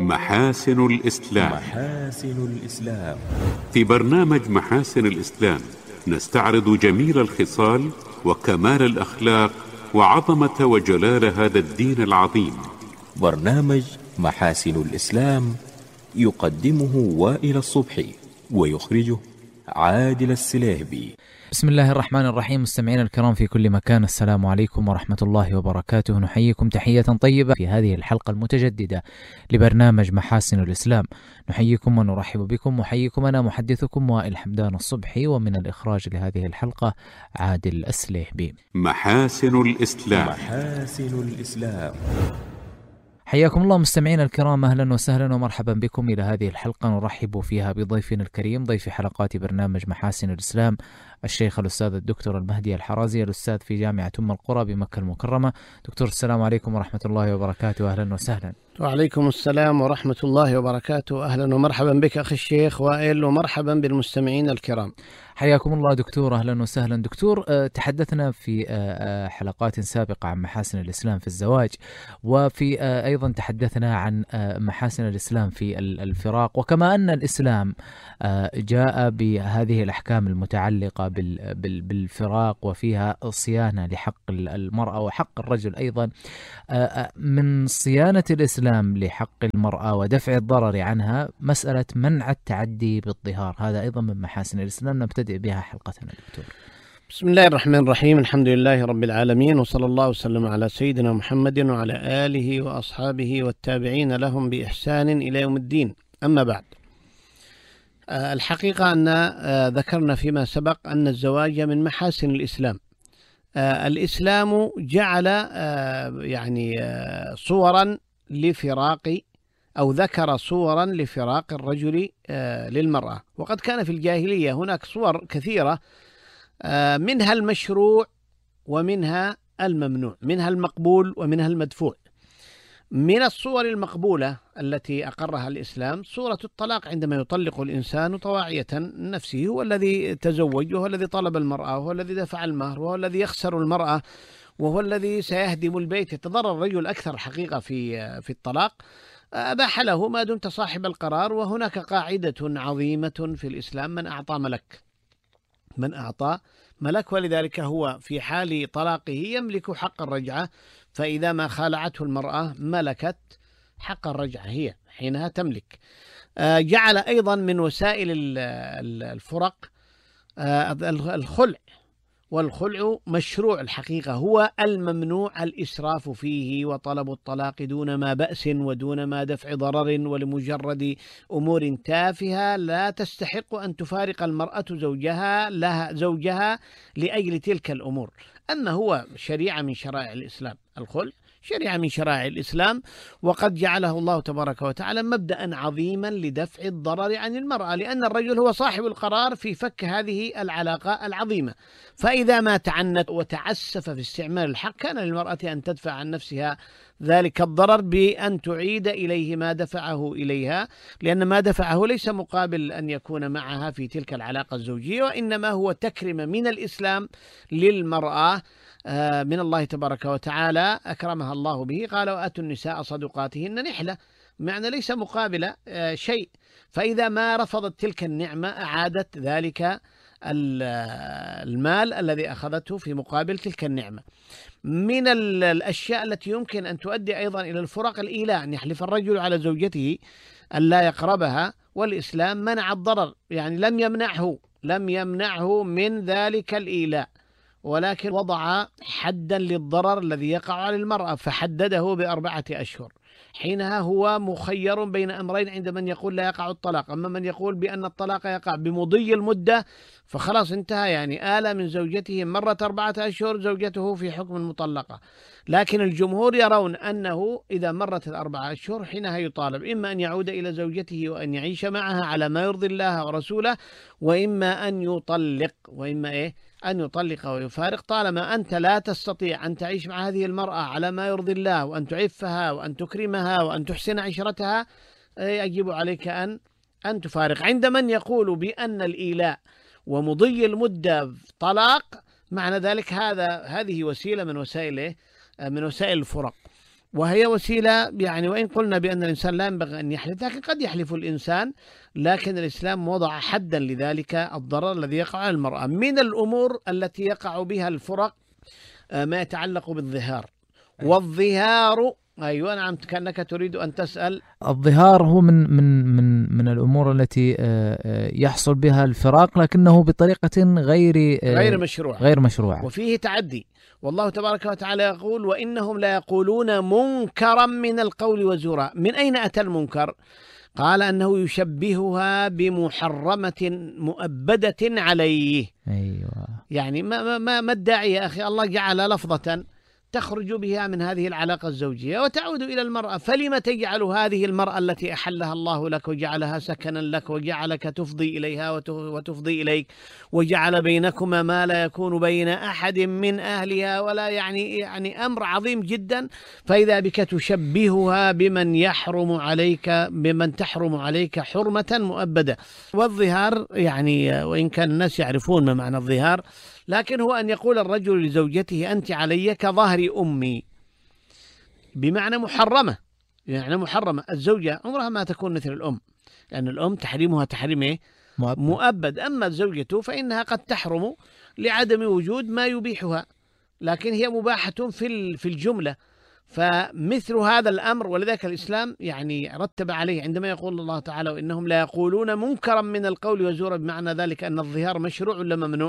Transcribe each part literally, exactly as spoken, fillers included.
محاسن الإسلام. محاسن الإسلام. في برنامج محاسن الإسلام نستعرض جميل الخصال وكمال الأخلاق وعظمة وجلال هذا الدين العظيم. برنامج محاسن الإسلام يقدمه وائل الصبحي ويخرجه عادل السليهبي. بسم الله الرحمن الرحيم. مستمعينا الكرام في كل مكان، السلام عليكم ورحمة الله وبركاته. نحييكم تحية طيبة في هذه الحلقة المتجددة لبرنامج محاسن الإسلام. نحييكم ونرحب بكم، وحييكم أنا محدثكم وائل حمدان الصبحي، ومن الإخراج لهذه الحلقة عادل السليهبي. محاسن الإسلام. محاسن الإسلام. حياكم الله مستمعينا الكرام، أهلا وسهلا ومرحبا بكم إلى هذه الحلقة نرحب فيها بضيفنا الكريم، ضيف حلقات برنامج محاسن الإسلام، الشيخ الأستاذ الدكتور المهدي الحرازي، الأستاذ في جامعة أم القرى بمكة المكرمة. دكتور السلام عليكم ورحمة الله وبركاته، أهلا وسهلا. وعليكم السلام ورحمة الله وبركاته، أهلا ومرحبا بك أخي الشيخ وائل، ومرحبا بالمستمعين الكرام. حياكم الله دكتور، أهلا وسهلا. دكتور، تحدثنا في حلقات سابقة عن محاسن الإسلام في الزواج، وفي أيضا تحدثنا عن محاسن الإسلام في الفراق، وكما أن الإسلام جاء بهذه الأحكام المتعلقة بالفراق وفيها صيانة لحق المرأة وحق الرجل أيضا، من صيانة الإسلام لحق المرأة ودفع الضرر عنها مسألة منع التعدي بالظهار، هذا أيضا من محاسن الإسلام، نبتدئ بها حلقتنا دكتور. بسم الله الرحمن الرحيم، الحمد لله رب العالمين، وصلى الله وسلم على سيدنا محمد وعلى آله وأصحابه والتابعين لهم بإحسان إلى يوم الدين. أما بعد، الحقيقة أن ذكرنا فيما سبق أن الزواج من محاسن الإسلام. الإسلام جعل يعني صورا لفراق أو ذكر صورا لفراق الرجل للمرأة، وقد كان في الجاهلية هناك صور كثيرة، منها المشروع ومنها الممنوع، منها المقبول ومنها المدفوع. من الصور المقبولة التي أقرها الإسلام صورة الطلاق، عندما يطلق الإنسان طواعية نفسه، هو الذي تزوج وهو الذي طلب المرأة وهو الذي دفع المهر وهو الذي يخسر المرأة وهو الذي سيهدم البيت، يتضرر الرجل أكثر حقيقة في في الطلاق. أباح له ما دمت صاحب القرار. وهناك قاعدة عظيمة في الإسلام: من أعطى ملك من أعطى ملك ولذلك هو في حال طلاقه يملك حق الرجعة، فإذا ما خالعته المرأة ملكت حق الرجعة، هي حينها تملك. جعل أيضا من وسائل الفرق الخلع، والخلع مشروع الحقيقة، هو الممنوع الإسراف فيه وطلب الطلاق دون ما بأس ودون ما دفع ضرر ولمجرد أمور تافهة لا تستحق أن تفارق المرأة زوجها لها زوجها لأجل تلك الأمور. أما هو شريعة من شرائع الإسلام، الخلع شريعة من شرائع الإسلام، وقد جعله الله تبارك وتعالى مبدأ عظيما لدفع الضرر عن المرأة، لأن الرجل هو صاحب القرار في فك هذه العلاقة العظيمة. فإذا ما تعنت وتعسف في استعمال الحق كان للمرأة أن تدفع عن نفسها ذلك الضرر بأن تعيد إليه ما دفعه إليها، لأن ما دفعه ليس مقابل أن يكون معها في تلك العلاقة الزوجية، وإنما هو تكريم من الإسلام للمرأة من الله تبارك وتعالى أكرمها الله به. قال: وآتوا النساء صدقاتهن نحلة، معنى ليس مقابل شيء. فإذا ما رفضت تلك النعمة أعادت ذلك المال الذي أخذته في مقابل تلك النعمة. من الأشياء التي يمكن أن تؤدي أيضا إلى الفراق الإيلاء، أن يحلف الرجل على زوجته أن لا يقربها، والإسلام منع الضرر، يعني لم يمنعه لم يمنعه من ذلك الإيلاء، ولكن وضع حدا للضرر الذي يقع على المرأة فحدده بأربعة أشهر. حينها هو مخير بين أمرين عند من يقول لا يقع الطلاق. أما من يقول بأن الطلاق يقع بمضي المدة فخلاص انتهى، يعني آل من زوجته مرت أربعة أشهر زوجته في حكم المطلقة. لكن الجمهور يرون أنه إذا مرت الأربعة أشهر حينها يطالب إما أن يعود إلى زوجته وأن يعيش معها على ما يرضي الله ورسوله، وإما أن يطلق وإما إيه أن يطلق ويفارق. طالما أنت لا تستطيع أن تعيش مع هذه المرأة على ما يرضي الله وأن تعفها وأن تكرمها وأن تحسن عشرتها، يجب عليك أن أن تفارق. عند من يقول بأن الإيلاء ومضي المدة طلاق، معنى ذلك هذا هذه وسيلة من وسائل من وسائل الفرق. وهي وسيلة يعني، وإن قلنا بأن الإنسان لا ينبغي أن يحلف، لكن قد يحلف الإنسان، لكن الإسلام وضع حدا لذلك الضرر الذي يقع على المرأة. من الأمور التي يقع بها الفرق ما يتعلق بالظهار. والظهار، أيوة نعم، كأنك تريد أن تسأل. الظهار هو من من من من الأمور التي يحصل بها الفراق، لكنه بطريقة غير غير مشروعة غير مشروعة وفيه تعدي. والله تبارك وتعالى يقول: وإنهم لا يقولون منكرا من القول وزورا. من أين أتى المنكر؟ قال أنه يشبهها بمحرمة مؤبدة عليه. أيوة. يعني ما ما ما الداعي يا أخي؟ الله جعل لفظة تخرج بها من هذه العلاقة الزوجية وتعود إلى المرأة، فلما تجعل هذه المرأة التي أحلها الله لك وجعلها سكنا لك وجعلك تفضي إليها وتفضي إليك وجعل بينكما ما لا يكون بين أحد من أهلها ولا يعني يعني أمر عظيم جدا، فإذا بك تشبهها بمن يحرم عليك بمن تحرم عليك حرمة مؤبدة. والظهار يعني وإن كان الناس يعرفون ما معنى الظهار، لكن هو أن يقول الرجل لزوجته: أنت علي كظهر أمي، بمعنى محرمة. يعني محرمة. الزوجة عمرها ما تكون مثل الأم، لأن الأم تحريمها تحريم إيه؟ مؤبد. مؤبد. أما الزوجة فإنها قد تحرم لعدم وجود ما يبيحها، لكن هي مباحة في في الجملة. فمثل هذا الأمر، ولذلك الإسلام يعني رتب عليه عندما يقول الله تعالى: وإنهم لا يقولون منكرا من القول وزورا، بمعنى ذلك أن الظهار مشروع ولا ممنوع؟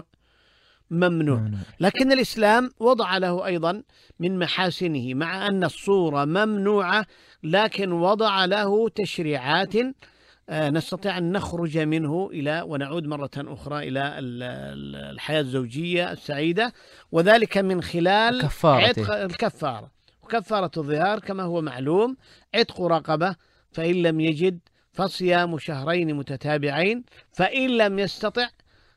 ممنوع. لكن الإسلام وضع له أيضا من محاسنه، مع أن الصورة ممنوعة، لكن وضع له تشريعات نستطيع أن نخرج منه إلى ونعود مرة أخرى إلى الحياة الزوجية السعيدة، وذلك من خلال عتق الكفارة. وكفارة الظهار كما هو معلوم عتق رقبة، فإن لم يجد فصيام شهرين متتابعين، فإن لم يستطع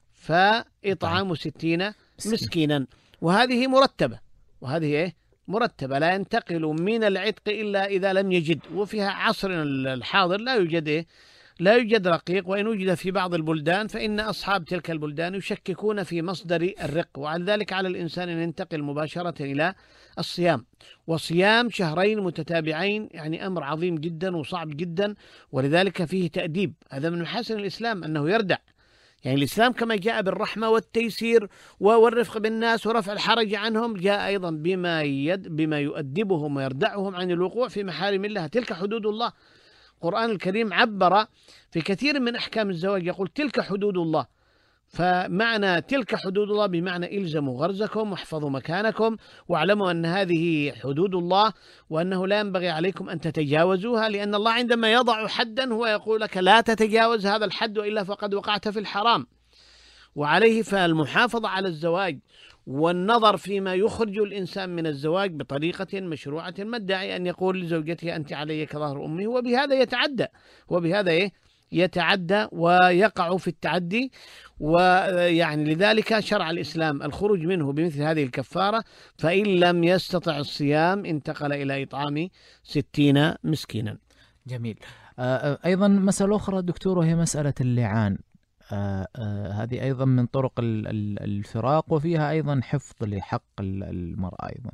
فإطعام ستين مسكينا. وهذه مرتبة، وهذه إيه؟ مرتبة، لا ينتقل من العتق إلا إذا لم يجد. وفيها عصرنا الحاضر لا يوجد إيه؟ لا يوجد رقيق، وإن وجد في بعض البلدان فإن أصحاب تلك البلدان يشككون في مصدر الرق، وعلى ذلك على الإنسان أن ينتقل مباشرة إلى الصيام. وصيام شهرين متتابعين يعني أمر عظيم جدا وصعب جدا، ولذلك فيه تأديب. هذا من محاسن الإسلام أنه يردع. يعني الإسلام كما جاء بالرحمة والتيسير والرفق بالناس ورفع الحرج عنهم، جاء أيضا بما يد بما يؤدبهم ويردعهم عن الوقوع في محارم الله. تلك حدود الله. القرآن الكريم عبر في كثير من أحكام الزواج يقول: تلك حدود الله. فمعنى تلك حدود الله بمعنى إلزموا غرزكم واحفظوا مكانكم واعلموا أن هذه حدود الله، وأنه لا ينبغي عليكم أن تتجاوزوها، لأن الله عندما يضع حدا هو يقول لك لا تتجاوز هذا الحد وإلا فقد وقعت في الحرام. وعليه فالمحافظة على الزواج والنظر فيما يخرج الإنسان من الزواج بطريقة مشروعة. ما الداعي أن يقول لزوجته أنت علي كظهر أمي؟ وبهذا يتعدى وبهذا إيه؟ يتعدى ويقع في التعدي. ويعني لذلك شرع الإسلام الخروج منه بمثل هذه الكفارة. فإن لم يستطع الصيام انتقل إلى إطعام ستين مسكينا. جميل. أيضا مسألة أخرى دكتور، وهي مسألة اللعان. آه آه هذه أيضا من طرق الفراق، وفيها أيضا حفظ لحق المرأة أيضا.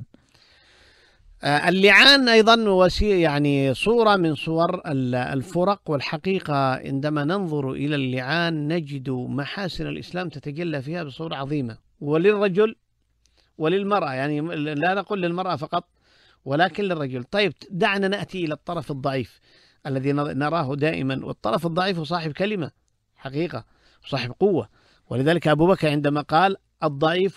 آه اللعان أيضا وسيلة، يعني صورة من صور الفرق. والحقيقة عندما ننظر إلى اللعان نجد محاسن الإسلام تتجلى فيها بصورة عظيمة، وللرجل وللمرأة. يعني لا نقول للمرأة فقط ولكن للرجل. طيب دعنا نأتي إلى الطرف الضعيف الذي نراه دائما، والطرف الضعيف صاحب كلمة حقيقة صاحب قوة. ولذلك أبو بكر عندما قال: الضعيف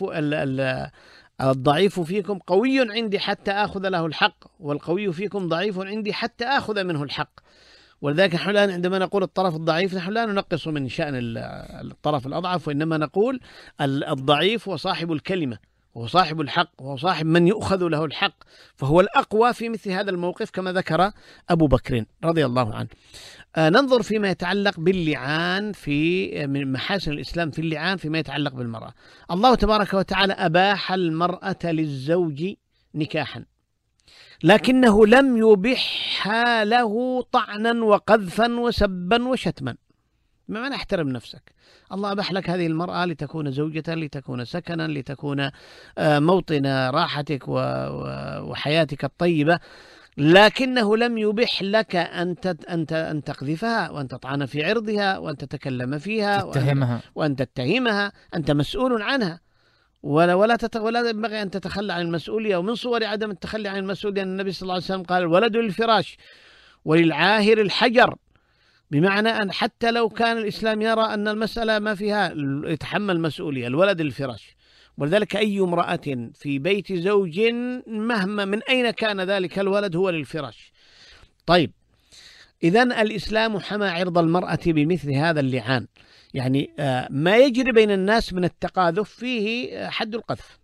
الضعيف فيكم قوي عندي حتى آخذ له الحق، والقوي فيكم ضعيف عندي حتى آخذ منه الحق. ولذلك نحن الآن عندما نقول الطرف الضعيف نحن لا ننقص من شأن الطرف الأضعف، وإنما نقول الضعيف وصاحب الكلمة وهو صاحب الحق وهو صاحب من يؤخذ له الحق، فهو الأقوى في مثل هذا الموقف كما ذكر أبو بكر رضي الله عنه. آه ننظر فيما يتعلق باللعان في من محاسن الإسلام في اللعان فيما يتعلق بالمرأة. الله تبارك وتعالى أباح المرأة للزوج نكاحا، لكنه لم يبحها له طعنا وقذفا وسبا وشتما. ما معنى احترم نفسك؟ الله أباح لك هذه المرأة لتكون زوجة، لتكون سكنا، لتكون موطن راحتك وحياتك الطيبة، لكنه لم يبح لك أن أنت أن تقذفها وأن تطعن في عرضها وأن تتكلم فيها تتهمها وأن تتهمها. أنت مسؤول عنها، ولا ولا تت... ولا ينبغي أن تتخلى عن المسؤولية. ومن صور عدم التخلي عن المسؤولية أن النبي صلى الله عليه وسلم قال: الولد للفراش وللعاهر الحجر، بمعنى أن حتى لو كان الإسلام يرى أن المسألة ما فيها يتحمل مسؤولية، الولد للفراش. ولذلك أي امرأة في بيت زوج مهما من أين كان ذلك الولد هو للفراش. طيب، إذن الإسلام حمى عرض المرأة بمثل هذا اللعان. يعني ما يجري بين الناس من التقاذف فيه حد القذف،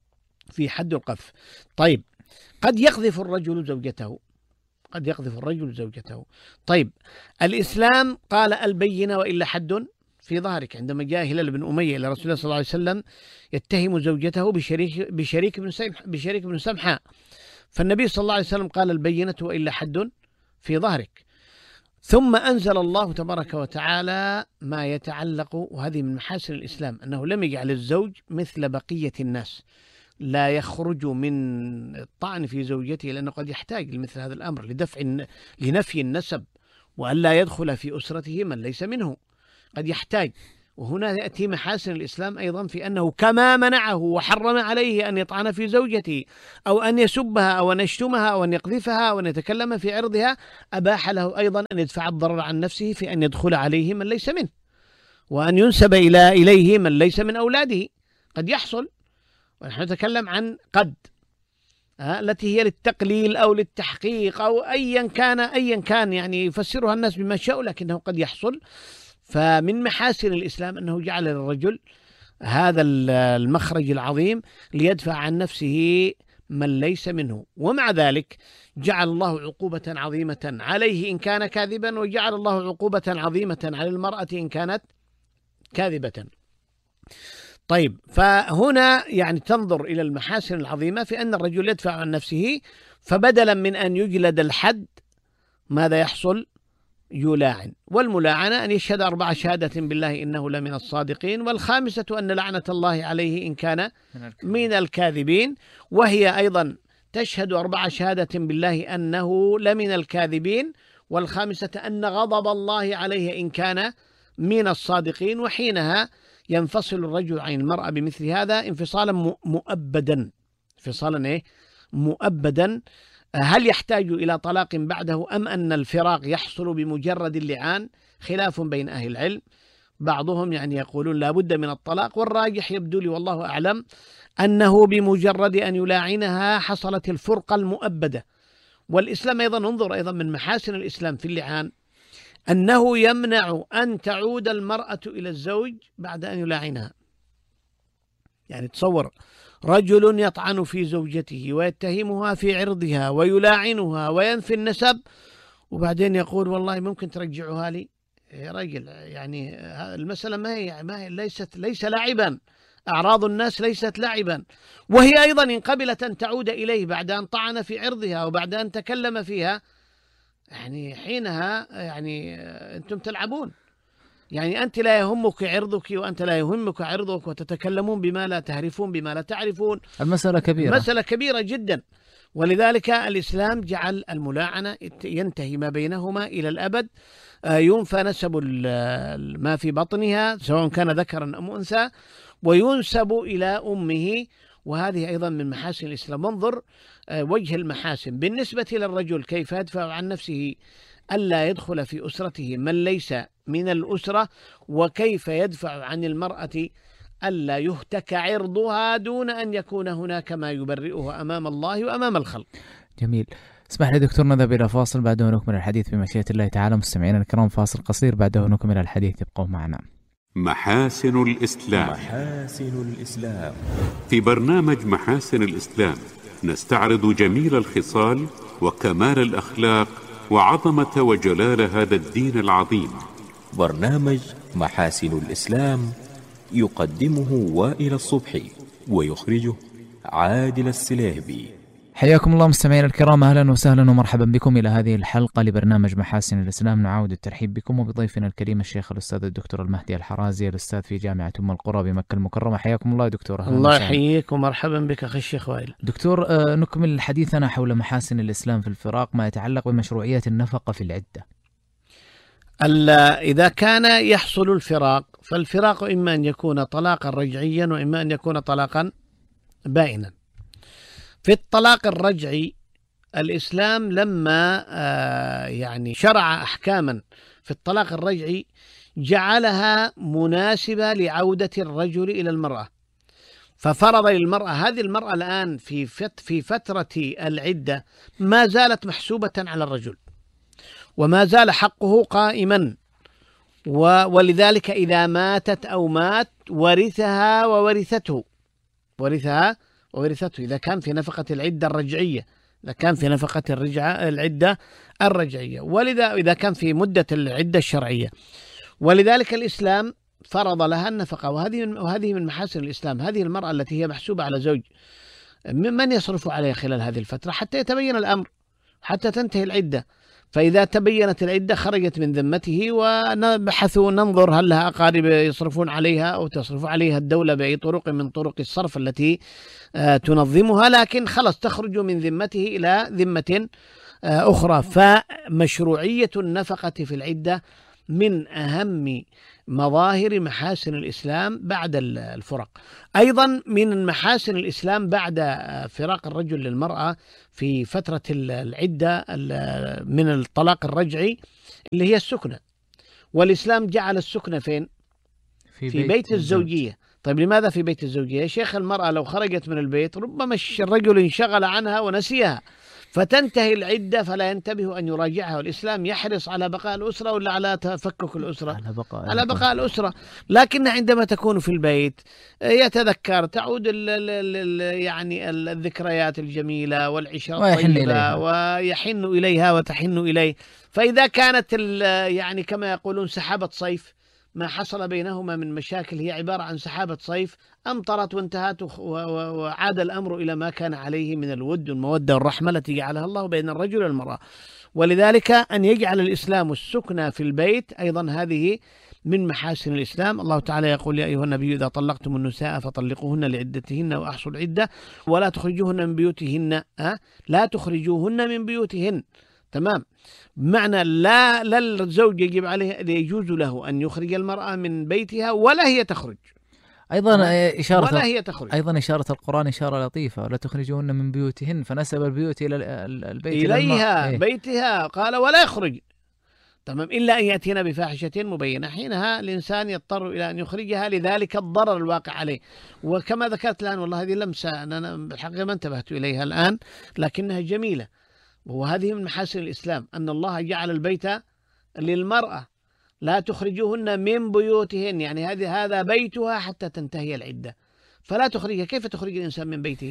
في حد القذف. طيب، قد يقذف الرجل زوجته، قد يقذف الرجل زوجته. طيب، الإسلام قال: البينة وإلا حد في ظهرك. عندما جاء هلال بن أمية إلى رسول الله صلى الله عليه وسلم يتهم زوجته بشريك بشريك بن سمحة بشريك بن سمحة، فالنبي صلى الله عليه وسلم قال: البينة وإلا حد في ظهرك. ثم أنزل الله تبارك وتعالى ما يتعلق، وهذه من محاسن الإسلام، أنه لم يجعل الزوج مثل بقية الناس، لا يخرج من الطعن في زوجته، لأنه قد يحتاج لمثل هذا الأمر لدفع لنفي النسب، وأن لا يدخل في أسرته من ليس منه، قد يحتاج. وهنا يأتي محاسن الإسلام أيضا في أنه كما منعه وحرم عليه أن يطعن في زوجته أو أن يسبها أو أن يشتمها أو أن يقذفها أو أن يتكلم في عرضها، أباح له أيضا أن يدفع الضرر عن نفسه في أن يدخل عليه من ليس منه، وأن ينسب إلى إليه من ليس من أولاده. قد يحصل، ونحن نتكلم عن قد التي هي للتقليل أو للتحقيق أو أيا كان أيا كان يعني يفسرها الناس بما شاءوا، لكنه قد يحصل. فمن محاسن الإسلام أنه جعل للرجل هذا المخرج العظيم ليدفع عن نفسه من ليس منه. ومع ذلك جعل الله عقوبة عظيمة عليه إن كان كاذبا، وجعل الله عقوبة عظيمة على المرأة إن كانت كاذبة. طيب، فهنا يعني تنظر إلى المحاسن العظيمة في أن الرجل يدفع عن نفسه، فبدلا من أن يجلد الحد ماذا يحصل؟ يلاعن. والملاعنة أن يشهد أربع شهادة بالله إنه لمن الصادقين، والخامسة أن لعنة الله عليه إن كان من الكاذبين، وهي أيضا تشهد أربع شهادة بالله أنه لمن الكاذبين، والخامسة أن غضب الله عليه إن كان من الصادقين. وحينها ينفصل الرجل عن المرأة بمثل هذا انفصالا مؤبدا، انفصالا إيه؟ مؤبدا. هل يحتاج إلى طلاق بعده أم أن الفراق يحصل بمجرد اللعان؟ خلاف بين أهل العلم، بعضهم يعني يقولون لا بد من الطلاق، والراجح يبدو لي والله أعلم أنه بمجرد أن يلاعنها حصلت الفرقة المؤبدة. والإسلام أيضا انظر أيضا من محاسن الإسلام في اللعان أنه يمنع أن تعود المرأة إلى الزوج بعد أن يلاعنها. يعني تصور رجل يطعن في زوجته ويتهمها في عرضها ويلاعنها وينفي النسب، وبعدين يقول والله ممكن ترجعها لي. يا رجل، يعني المسألة ما هي ما هي ليست ليس لاعبا، أعراض الناس ليست لاعبا. وهي أيضا إن قبلت أن تعود إليه بعد أن طعن في عرضها وبعد أن تكلم فيها، يعني حينها يعني أنتم تلعبون. يعني أنت لا يهمك عرضك وأنت لا يهمك عرضك، وتتكلمون بما لا تعرفون بما لا تعرفون. المسألة كبيرة، مسألة كبيرة جدا. ولذلك الإسلام جعل الملاعنة ينتهي ما بينهما إلى الأبد، ينفى نسب ما في بطنها سواء كان ذكرا أم أنثى، وينسب إلى أمه. وهذه أيضا من محاسن الإسلام. انظر وجه المحاسن بالنسبة للرجل كيف يدفع عن نفسه ألا يدخل في أسرته من ليس من الأسرة، وكيف يدفع عن المرأة ألا يهتك عرضها دون أن يكون هناك ما يبرئه أمام الله وأمام الخلق. جميل. اسمح لي دكتور نذهب إلى فاصل، بعده نكمل الحديث بمشيئة الله تعالى. مستمعينا الكرام، فاصل قصير بعده نكمل الحديث، ابقوا معنا. محاسن الإسلام. محاسن الإسلام. في برنامج محاسن الإسلام نستعرض جميل الخصال وكمال الأخلاق وعظمة وجلال هذا الدين العظيم. برنامج محاسن الإسلام يقدمه وائل الصبحي، ويخرجه عادل السلاهبي. حياكم الله مستمعينا الكرام، أهلا وسهلا ومرحبا بكم إلى هذه الحلقة لبرنامج محاسن الإسلام. نعود الترحيب بكم وبضيفنا الكريم الشيخ الأستاذ الدكتور المهدي الحرازي، الأستاذ في جامعة أم القرى بمكة المكرمة. حياكم الله دكتور. الله يحييك ومرحبا بك أخي الشيخ وائل. دكتور، نكمل حديثنا حول محاسن الإسلام في الفراق، ما يتعلق بمشروعية النفقة في العدة. إذا كان يحصل الفراق، فالفراق إما أن يكون طلاقا رجعيا وإما أن يكون طلاقا بائنا. في الطلاق الرجعي الإسلام لما يعني شرع أحكاما في الطلاق الرجعي جعلها مناسبة لعودة الرجل إلى المرأة، ففرض للمرأة، هذه المرأة الآن في في فترة العدة ما زالت محسوبة على الرجل وما زال حقه قائما، ولذلك إذا ماتت أو مات ورثها وورثته ورثها وورثته إذا كان في نفقة العدة الرجعية، إذا كان في نفقة الرجعة العدة الرجعية، ولذا إذا كان في مدة العدة الشرعية. ولذلك الإسلام فرض لها النفقة، وهذه من وهذه من محاسن الإسلام. هذه المرأة التي هي محسوبة على زوج، من يصرف عليها خلال هذه الفترة حتى يتبين الأمر، حتى تنتهي العدة. فإذا تبينت العدة خرجت من ذمته، ونبحث وننظر هل لها أقارب يصرفون عليها أو تصرف عليها الدولة بأي طرق من طرق الصرف التي تنظمها، لكن خلص تخرج من ذمته إلى ذمة أخرى. فمشروعية النفقة في العدة من أهم مظاهر محاسن الإسلام بعد الفرق. أيضا من محاسن الإسلام بعد فراق الرجل للمرأة في فترة العدة من الطلاق الرجعي اللي هي السكنة، والإسلام جعل السكنة فين؟ في, في بيت, بيت الزوجية. طيب لماذا في بيت الزوجية؟ يا شيخ المرأة لو خرجت من البيت ربما الرجل انشغل عنها ونسيها فتنتهي العدة فلا ينتبه أن يراجعها، والإسلام يحرص على بقاء الأسرة ولا على تفكك الأسرة؟ على بقاء, على بقاء الأسرة. لكن عندما تكون في البيت يتذكر، تعود ال ال ال يعني الذكريات الجميلة والعشرة الطيبة ويحن إليها وتحن إليه. فإذا كانت يعني كما يقولون سحابة صيف، ما حصل بينهما من مشاكل هي عبارة عن سحابة صيف أمطرت وانتهت وعاد الأمر إلى ما كان عليه من الود والمودة والرحمة التي جعلها الله بين الرجل والمرأة. ولذلك أن يجعل الإسلام السكنى في البيت أيضا هذه من محاسن الإسلام. الله تعالى يقول: يا أيها النبي إذا طلقتم النساء فطلقوهن لعدتهن وأحصوا العدة ولا تخرجوهن من بيوتهن. أه؟ لا تخرجوهن من بيوتهن. تمام. بمعنى لا لا الزوج يجب عليه يجوز له أن يخرج المرأة من بيتها ولا هي تخرج. أيضا إشارة ولا هي تخرج. أيضا إشارة القرآن إشارة لطيفة: ولا تخرجوهن من بيوتهن، فنسب البيوت إلى البيت إليها إيه؟ بيتها، قال ولا يخرج. تمام. إلا أن يأتينا بفاحشة مبينة، حينها الإنسان يضطر إلى أن يخرجها لذلك الضرر الواقع عليه. وكما ذكرت الآن، والله هذه لمسة أنا بالحقيقة ما انتبهت إليها الآن لكنها جميلة، وهذه من محاسن الإسلام أن الله جعل البيت للمرأة، لا تخرجوهن من بيوتهن، يعني هذه هذا بيتها حتى تنتهي العدة، فلا تخرجها. كيف تخرج الإنسان من بيته؟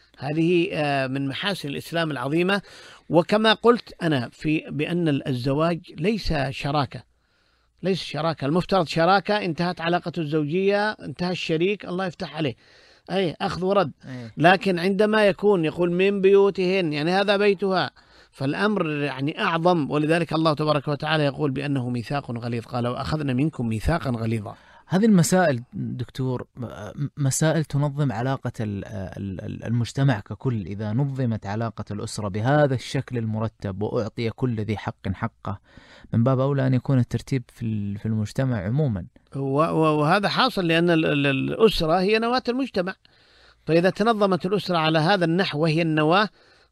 هذه من محاسن الإسلام العظيمة. وكما قلت أنا في بأن الزواج ليس شراكة، ليس شراكة. المفترض شراكة، انتهت علاقة الزوجية، انتهى الشريك، الله يفتح عليه، أي أخذ ورد. لكن عندما يكون يقول من بيوتهن، يعني هذا بيتها، فالأمر يعني أعظم. ولذلك الله تبارك وتعالى يقول بأنه ميثاق غليظ، قال وأخذنا منكم ميثاقا غليظا. هذه المسائل دكتور مسائل تنظم علاقة المجتمع ككل. إذا نظمت علاقة الأسرة بهذا الشكل المرتب وأعطي كل ذي حق حقه، من باب أولى أن يكون الترتيب في المجتمع عموما. وهذا حاصل لأن الأسرة هي نواة المجتمع، فإذا تنظمت الأسرة على هذا النحو وهي النواة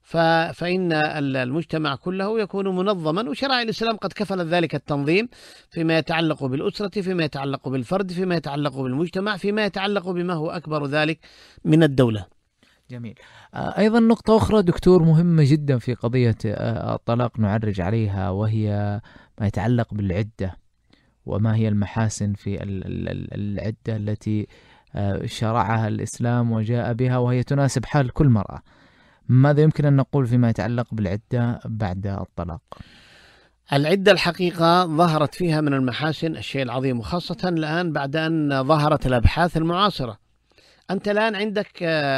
فإن المجتمع كله يكون منظما. وشرع الإسلام قد كفل ذلك التنظيم فيما يتعلق بالأسرة، فيما يتعلق بالفرد، فيما يتعلق بالمجتمع، فيما يتعلق بما هو أكبر ذلك من الدولة. جميل. أيضا نقطة أخرى دكتور مهمة جدا في قضية الطلاق نعرج عليها، وهي ما يتعلق بالعدة، وما هي المحاسن في العدة التي شرعها الإسلام وجاء بها وهي تناسب حال كل مرأة. ماذا يمكن أن نقول فيما يتعلق بالعدة بعد الطلاق؟ العدة الحقيقة ظهرت فيها من المحاسن الشيء العظيم، وخاصة الآن بعد أن ظهرت الأبحاث المعاصرة أنت الآن عندك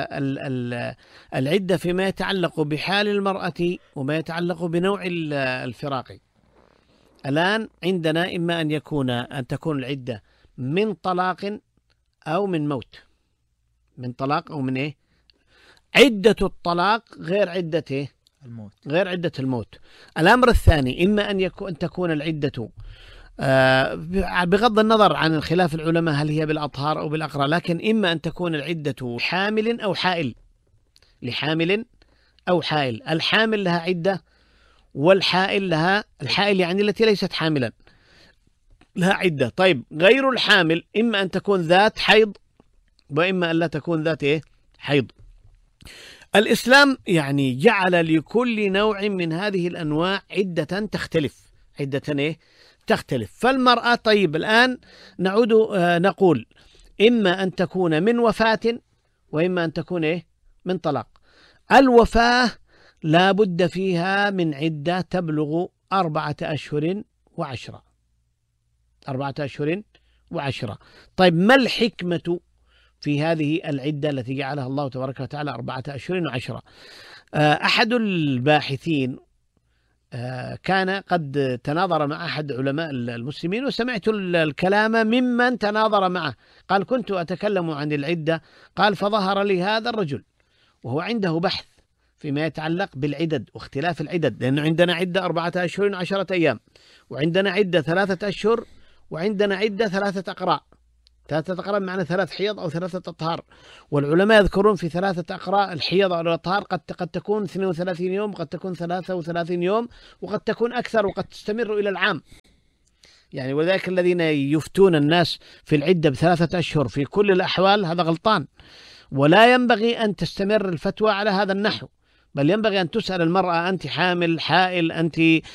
العدة فيما يتعلق بحال المرأة وما يتعلق بنوع الفراق. الآن عندنا إما أن يكون أن تكون العدة من طلاق أو من موت. من طلاق أو من إيه؟ عدة الطلاق غير عدة إيه؟ الموت. غير عدة الموت. الأمر الثاني إما أن يكون أن تكون العدة آه بغض النظر عن الخلاف العلماء هل هي بالأطهار أو بالأقراء، لكن إما أن تكون العدة حامل أو حائل. لحامل أو حائل. الحامل لها عدة والحائل لها، الحائل يعني التي ليست حاملا، لها عدة. طيب غير الحامل إما أن تكون ذات حيض وإما أن لا تكون ذات إيه؟ حيض. الإسلام يعني جعل لكل نوع من هذه الأنواع عدة تختلف. عدة إيه؟ تختلف. فالمرأة طيب الآن نعود آه نقول إما أن تكون من وفاة وإما أن تكون إيه؟ من طلاق. الوفاة لا بد فيها من عدة تبلغ أربعة أشهر وعشرة. أربعة أشهر وعشرة. طيب ما الحكمة في هذه العدة التي جعلها الله تبارك وتعالى أربعة أشهر وعشرة؟ أحد الباحثين كان قد تناظر مع أحد علماء المسلمين وسمعت الكلام ممن تناظر معه. قال كنت أتكلم عن العدة، قال فظهر لي هذا الرجل وهو عنده بحث فيما يتعلق بالعدد واختلاف العدد، لأنه عندنا عدة أربعة أشهر وعشرة أيام، وعندنا عدة ثلاثة أشهر، وعندنا عدة ثلاثة أقراء. ثلاثة أقراء معنى ثلاث حيض أو ثلاثة أطهار. والعلماء يذكرون في ثلاثة أقراء الحيض أو الأطهار قد قد تكون اثنين وثلاثين يوم، قد تكون ثلاثة وثلاثين يوم، وقد تكون أكثر، وقد تستمر إلى العام. يعني وذلك الذين يفتون الناس في العدة بثلاثة أشهر في كل الأحوال هذا غلطان، ولا ينبغي أن تستمر الفتوى على هذا النحو، بل ينبغي أن تسأل المرأة أنت حامل، حائل، أنت